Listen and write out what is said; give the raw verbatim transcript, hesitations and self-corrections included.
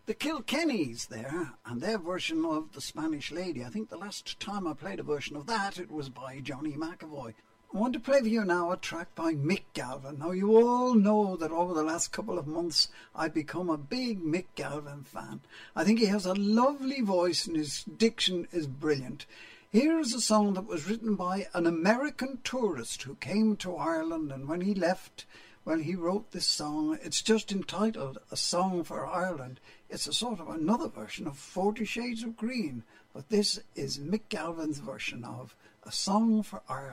The Kilkennys there, and their version of The Spanish Lady. I think the last time I played a version of that, it was by Johnny McAvoy. I want to play for you now a track by Mick Galvin. Now, you all know that over the last couple of months I've become a big Mick Galvin fan. I think he has a lovely voice and his diction is brilliant. Here's a song that was written by an American tourist who came to Ireland, and when he left, well, he wrote this song. It's just entitled A Song for Ireland. It's a sort of another version of Forty Shades of Green, but this is Mick Galvin's version of A Song for Ireland.